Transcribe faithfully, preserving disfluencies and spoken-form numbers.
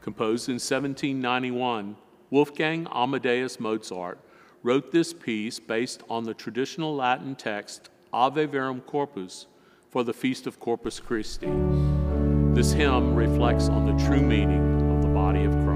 Composed in seventeen ninety-one, Wolfgang Amadeus Mozart wrote this piece based on the traditional Latin text Ave Verum Corpus for the Feast of Corpus Christi. This hymn reflects on the true meaning of the body of Christ.